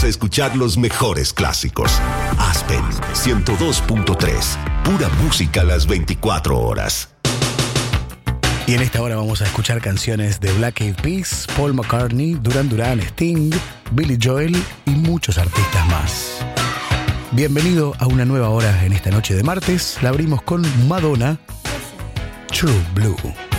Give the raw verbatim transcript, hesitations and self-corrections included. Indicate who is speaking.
Speaker 1: Vas a escuchar los mejores clásicos. Aspen ciento dos punto tres. Pura música a las veinticuatro horas.
Speaker 2: Y en esta hora vamos a escuchar canciones de Black Eyed Peas, Paul McCartney, Duran Duran, Sting, Billy Joel y muchos artistas más. Bienvenido a una nueva hora en esta noche de martes. La abrimos con Madonna, True Blue.